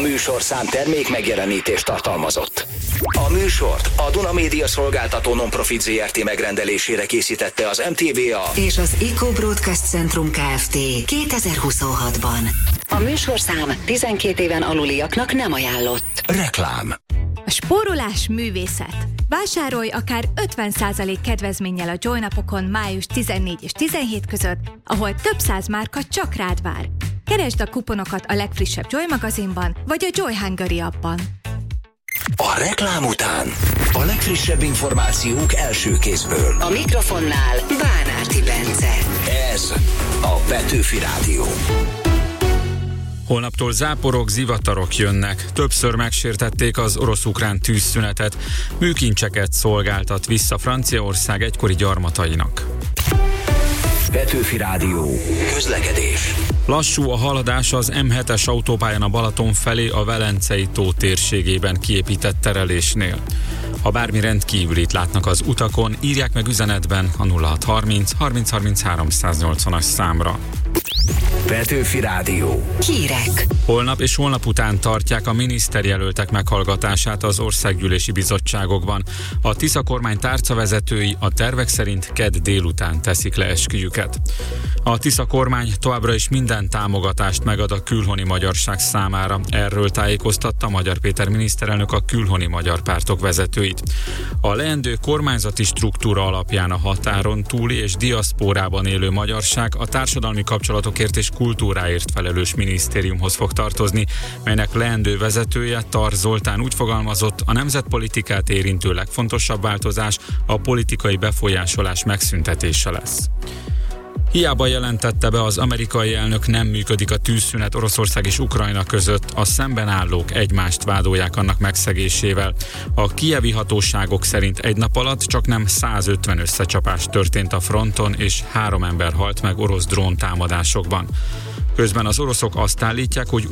műsorszám termék megjelenítést tartalmazott. A műsort a Duna Média Szolgáltató Non-Profit Zrt. Megrendelésére készítette az MTVA és az Eco Broadcast Centrum Kft. 2026-ban. A műsorszám 12 éven aluliaknak nem ajánlott. Reklám. A spórolás művészet. Vásárolj akár 50% kedvezménnyel a Joy napokon május 14 és 17 között, ahol több száz márka csak rád vár. Keresd a kuponokat a legfrissebb Joy magazinban, vagy a Joy Hungary appban. A reklám után a legfrissebb információk első kézből. A mikrofonnál Bánárti Bence. Ez a Petőfi Rádió. Holnaptól záporok, zivatarok jönnek. Többször megsértették az orosz-ukrán tűzszünetet. Műkincseket szolgáltat vissza Franciaország egykori gyarmatainak. Petőfi Rádió. Közlekedés. Lassú a haladás az M7-es autópályán a Balaton felé a Velencei tó térségében kiépített terelésnél. Ha bármi rendkívülit látnak az utakon, írják meg üzenetben a 0630 30 33 180-as számra. Petőfi Rádió. Hírek. Holnap és holnap után tartják a miniszterjelöltek meghallgatását az országgyűlési bizottságokban. A Tisza kormány tárcavezetői a tervek szerint kedd délután teszik le esküjüket. A Tisza kormány továbbra is minden támogatást megad a külhoni magyarság számára. Erről tájékoztatta Magyar Péter miniszterelnök a külhoni magyar pártok vezetőit. A leendő kormányzati struktúra alapján a határon túli és diaszpórában élő magyarság a társadalmi kapcsolatokért és kultúráért felelős minisztériumhoz fog tartozni, melynek leendő vezetője, Tar Zoltán úgy fogalmazott, a nemzetpolitikát érintő legfontosabb változás a politikai befolyásolás megszüntetése lesz. Hiába jelentette be az amerikai elnök, nem működik a tűzszünet Oroszország és Ukrajna között, a szemben állók egymást vádolják annak megszegésével. A kijevi hatóságok szerint egy nap alatt csaknem 150 összecsapás történt a fronton, és 3 ember halt meg orosz dróntámadásokban. Közben az oroszok azt állítják, hogy